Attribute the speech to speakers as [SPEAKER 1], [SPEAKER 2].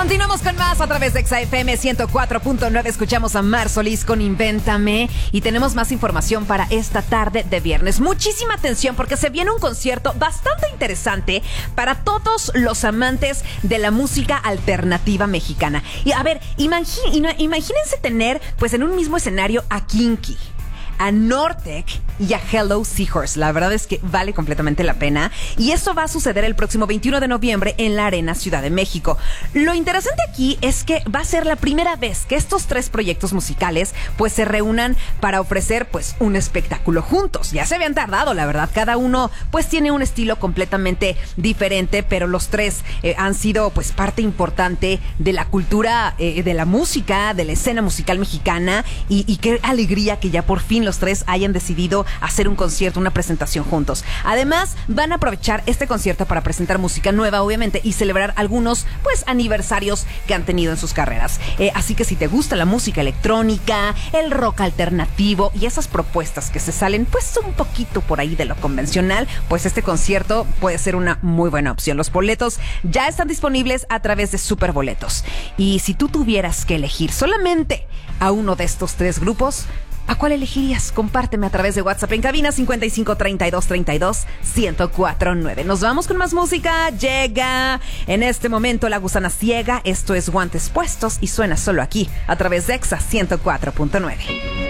[SPEAKER 1] Continuamos con más a través de XFM 104.9. Escuchamos a Mar Solís con Invéntame y tenemos más información para esta tarde de viernes. Muchísima atención porque se viene un concierto bastante interesante para todos los amantes de la música alternativa mexicana. Y a ver, imagínense tener pues en un mismo escenario a Kinky, a Nortec y a Hello Seahorse. La verdad es que vale completamente la pena. Y esto va a suceder el próximo 21 de noviembre en la Arena Ciudad de México. Lo interesante aquí es que va a ser la primera vez que estos tres proyectos musicales pues se reúnan para ofrecer pues un espectáculo juntos. Ya se habían tardado, la verdad. Cada uno pues tiene un estilo completamente diferente, pero los tres han sido pues parte importante de la cultura, de la música, de la escena musical mexicana. Y qué alegría que ya por fin los tres hayan decidido hacer un concierto, una presentación juntos. Además, van a aprovechar este concierto para presentar música nueva, obviamente, y celebrar algunos, pues, aniversarios que han tenido en sus carreras. Así que si te gusta la música electrónica, el rock alternativo y esas propuestas que se salen, pues, un poquito por ahí de lo convencional, pues este concierto puede ser una muy buena opción. Los boletos ya están disponibles a través de Superboletos. Y si tú tuvieras que elegir solamente a uno de estos tres grupos, ¿a cuál elegirías? Compárteme a través de WhatsApp en cabina 5532321049. Nos vamos con más música. Llega en este momento La Gusana Ciega. Esto es Guantes Puestos y suena solo aquí a través de Exa 104.9.